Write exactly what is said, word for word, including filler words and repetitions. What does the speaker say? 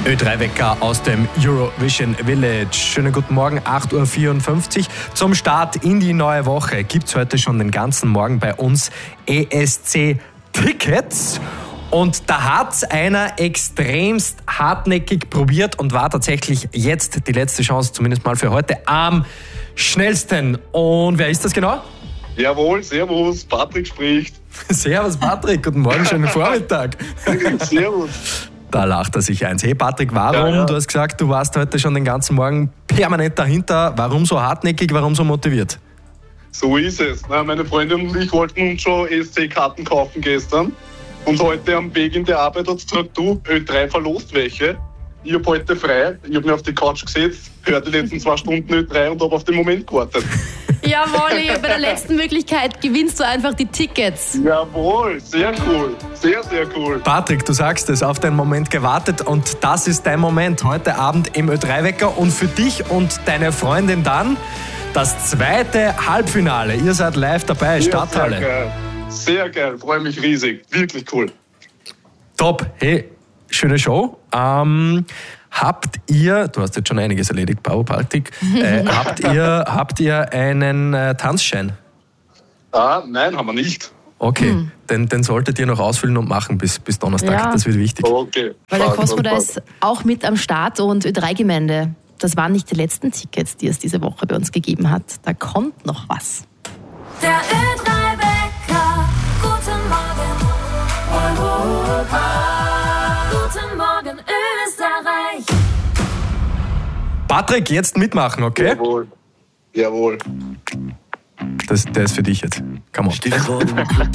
Ö drei Wecker aus dem Eurovision Village. Schönen guten Morgen, acht Uhr vierundfünfzig. Zum Start in die neue Woche gibt es heute schon den ganzen Morgen bei uns E S C-Tickets. Und da hat einer extremst hartnäckig probiert und war tatsächlich jetzt die letzte Chance, zumindest mal für heute, am schnellsten. Und wer ist das genau? Jawohl, servus, Patrick spricht. Servus Patrick, guten Morgen, schönen Vormittag. Servus. Da lacht er sich eins. Hey Patrick, warum? Ja, ja. Du hast gesagt, du warst heute schon den ganzen Morgen permanent dahinter. Warum so hartnäckig, warum so motiviert? So ist es. Na, meine Freundin und ich wollten uns schon E S C-Karten kaufen gestern. Und heute am Weg in die Arbeit hat sie gesagt, du, Ö drei verlost welche. Ich habe heute frei, ich habe mich auf die Couch gesetzt, höre die letzten zwei Stunden Ö drei und habe auf den Moment gewartet. Jawohl, bei der letzten Möglichkeit gewinnst du einfach die Tickets. Jawohl, sehr cool, sehr, sehr cool. Patrick, du sagst es, auf den Moment gewartet und das ist dein Moment heute Abend im Ö drei Wecker und für dich und deine Freundin dann das zweite Halbfinale. Ihr seid live dabei, ja, Stadthalle. Sehr geil, sehr geil, freue mich riesig, wirklich cool. Top, hey, schöne Show. Ähm, Habt ihr, du hast jetzt schon einiges erledigt, Bravo Patrick, äh, habt, ihr, habt ihr einen äh, Tanzschein? Ah, nein, haben wir nicht. Okay, hm. den, den solltet ihr noch ausfüllen und machen bis, bis Donnerstag, ja. Das wird wichtig. Okay. Weil der Cosmo da ist auch mit am Start und Ö drei Gemeinde, das waren nicht die letzten Tickets, die es diese Woche bei uns gegeben hat. Da kommt noch was. Der Ö drei Wecker, guten Morgen Europa, guten Morgen Österreich. Patrick, jetzt mitmachen, okay? Jawohl, jawohl. Das, der ist für dich jetzt. Come on.